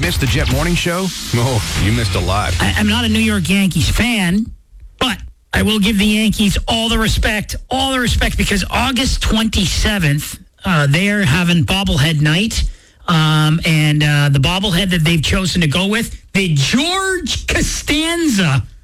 missed the Jet Morning Show? Oh, you missed a lot. I'm not a New York Yankees fan, but I will give the Yankees all the respect because August 27th, they're having bobblehead night. And the bobblehead that they've chosen to go with, the George Costanza